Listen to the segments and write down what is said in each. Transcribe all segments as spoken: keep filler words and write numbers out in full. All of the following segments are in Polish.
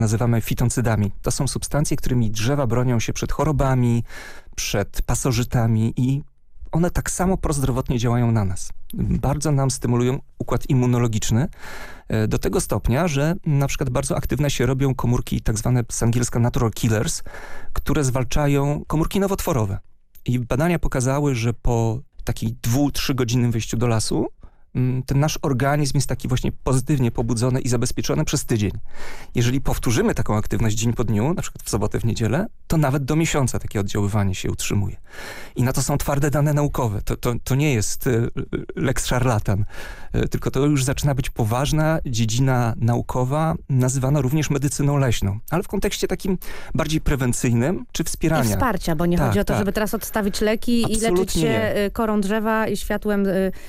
nazywamy fitoncydami. To są substancje, którymi drzewa bronią się przed chorobami, przed pasożytami i one tak samo prozdrowotnie działają na nas. Bardzo nam stymulują układ immunologiczny do tego stopnia, że na przykład bardzo aktywne się robią komórki tak zwane z angielska natural killers, które zwalczają komórki nowotworowe. I badania pokazały, że po takiej dwu, trzy godzinnym wyjściu do lasu ten nasz organizm jest taki właśnie pozytywnie pobudzony i zabezpieczony przez tydzień. Jeżeli powtórzymy taką aktywność dzień po dniu, na przykład w sobotę, w niedzielę, to nawet do miesiąca takie oddziaływanie się utrzymuje. I na to są twarde dane naukowe. To, to, to nie jest lex szarlatan, tylko to już zaczyna być poważna dziedzina naukowa, nazywana również medycyną leśną, ale w kontekście takim bardziej prewencyjnym, czy wspierania. I wsparcia, bo nie tak, chodzi o to, tak. żeby teraz odstawić leki Absolutnie i leczyć się nie. korą drzewa i światłem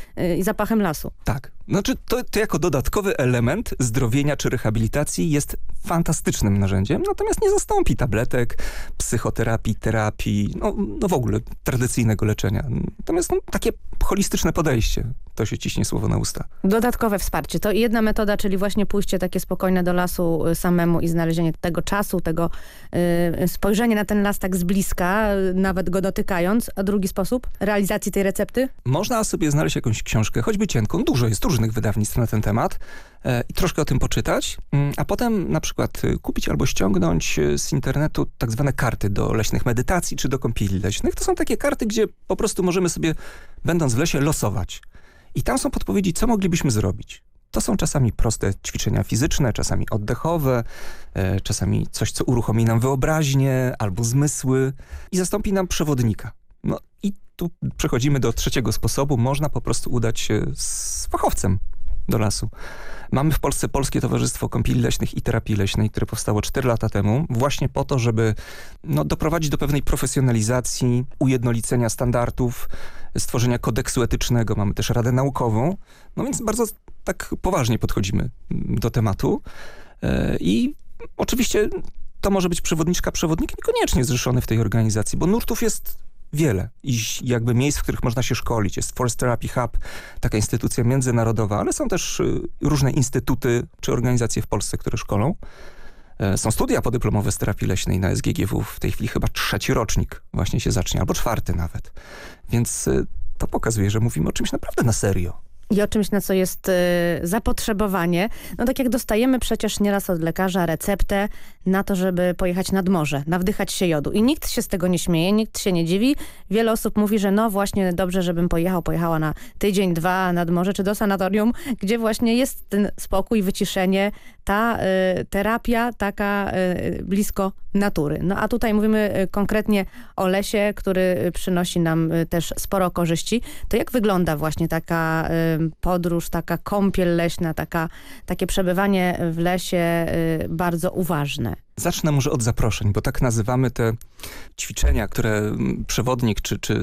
i zapachem lasu. Tak. Znaczy to, to jako dodatkowy element zdrowienia czy rehabilitacji jest fantastycznym narzędziem, natomiast nie zastąpi tabletek, psychoterapii, terapii, no, no w ogóle tradycyjnego leczenia. Natomiast no, takie holistyczne podejście, to się ciśnie słowo na usta. Dodatkowe wsparcie. To jedna metoda, czyli właśnie pójście takie spokojne do lasu samemu i znalezienie tego czasu, tego y, spojrzenie na ten las tak z bliska, nawet go dotykając. A drugi sposób realizacji tej recepty? Można sobie znaleźć jakąś książkę, choćby cienką. Dużo jest różnych wydawnictw na ten temat e, i troszkę o tym poczytać, a potem na przykład kupić albo ściągnąć z internetu tak zwane karty do leśnych medytacji czy do kąpieli leśnych. To są takie karty, gdzie po prostu możemy sobie, będąc w lesie, losować. I tam są podpowiedzi, co moglibyśmy zrobić. To są czasami proste ćwiczenia fizyczne, czasami oddechowe, e, czasami coś, co uruchomi nam wyobraźnię albo zmysły i zastąpi nam przewodnika. No i tu przechodzimy do trzeciego sposobu. Można po prostu udać się z fachowcem do lasu. Mamy w Polsce Polskie Towarzystwo Kąpieli Leśnych i Terapii Leśnej, które powstało cztery lata temu, właśnie po to, żeby no, doprowadzić do pewnej profesjonalizacji, ujednolicenia standardów, stworzenia kodeksu etycznego. Mamy też Radę Naukową. No więc bardzo tak poważnie podchodzimy do tematu. I oczywiście to może być przewodniczka, przewodnik niekoniecznie zrzeszony w tej organizacji, bo nurtów jest wiele i jakby miejsc, w których można się szkolić. Jest Forest Therapy Hub, taka instytucja międzynarodowa, ale są też różne instytuty czy organizacje w Polsce, które szkolą. Są studia podyplomowe z terapii leśnej na S G G W. W tej chwili chyba trzeci rocznik właśnie się zacznie, albo czwarty nawet. Więc to pokazuje, że mówimy o czymś naprawdę na serio. I o czymś, na co jest y, zapotrzebowanie. No tak jak dostajemy przecież nieraz od lekarza receptę na to, żeby pojechać nad morze, nawdychać się jodu. I nikt się z tego nie śmieje, nikt się nie dziwi. Wiele osób mówi, że no właśnie dobrze, żebym pojechał, pojechała na tydzień, dwa nad morze, czy do sanatorium, gdzie właśnie jest ten spokój, wyciszenie, ta y, terapia taka y, blisko natury. No a tutaj mówimy y, konkretnie o lesie, który przynosi nam y, też sporo korzyści. To jak wygląda właśnie taka y, podróż, taka kąpiel leśna, taka, takie przebywanie w lesie y, bardzo uważne? Zacznę może od zaproszeń, bo tak nazywamy te ćwiczenia, które przewodnik czy, czy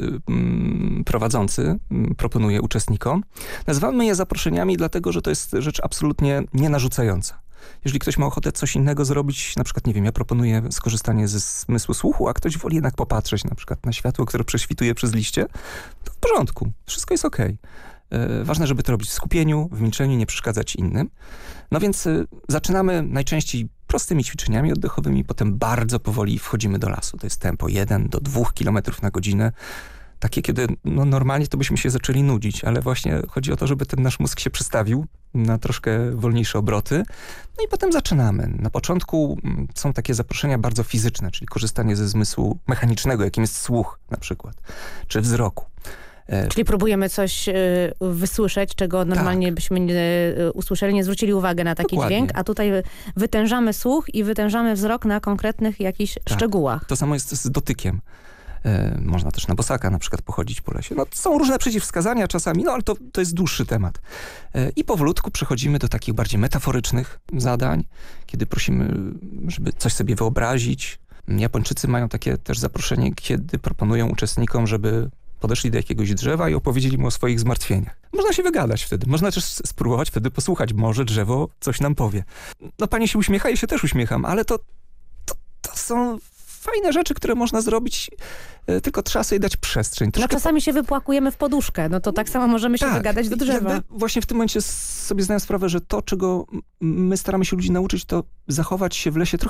mm, prowadzący proponuje uczestnikom. Nazywamy je zaproszeniami, dlatego że to jest rzecz absolutnie nienarzucająca. Jeżeli ktoś ma ochotę coś innego zrobić, na przykład, nie wiem, ja proponuję skorzystanie ze zmysłu słuchu, a ktoś woli jednak popatrzeć na przykład na światło, które prześwituje przez liście, to w porządku, wszystko jest okej. Okay. Ważne, żeby to robić w skupieniu, w milczeniu, nie przeszkadzać innym. No więc y, zaczynamy najczęściej prostymi ćwiczeniami oddechowymi, potem bardzo powoli wchodzimy do lasu. To jest tempo jeden do dwóch kilometrów na godzinę. Takie, kiedy no, normalnie to byśmy się zaczęli nudzić, ale właśnie chodzi o to, żeby ten nasz mózg się przestawił na troszkę wolniejsze obroty. No i potem zaczynamy. Na początku są takie zaproszenia bardzo fizyczne, czyli korzystanie ze zmysłu mechanicznego, jakim jest słuch na przykład, czy wzroku. Czyli próbujemy coś y, wysłyszeć, czego normalnie tak. byśmy nie y, usłyszeli, nie zwrócili uwagi na taki Dokładnie. dźwięk, a tutaj wytężamy słuch i wytężamy wzrok na konkretnych jakichś tak. szczegółach. To samo jest z dotykiem. E, można też na bosaka na przykład pochodzić po lesie. No, są różne przeciwwskazania czasami, no ale to, to jest dłuższy temat. E, I powolutku przechodzimy do takich bardziej metaforycznych zadań, kiedy prosimy, żeby coś sobie wyobrazić. Japończycy mają takie też zaproszenie, kiedy proponują uczestnikom, żeby podeszli do jakiegoś drzewa i opowiedzieli mu o swoich zmartwieniach. Można się wygadać wtedy. Można też spróbować wtedy posłuchać. Może drzewo coś nam powie. No pani się uśmiecha, ja się też uśmiecham, ale to, to, to są fajne rzeczy, które można zrobić, e, tylko trzeba sobie dać przestrzeń. No Troszkę czasami się wypłakujemy w poduszkę, no to tak samo możemy się tak, wygadać do drzewa. jakby właśnie w tym momencie sobie zdałem sprawę, że to, czego my staramy się ludzi nauczyć, to zachować się w lesie trochę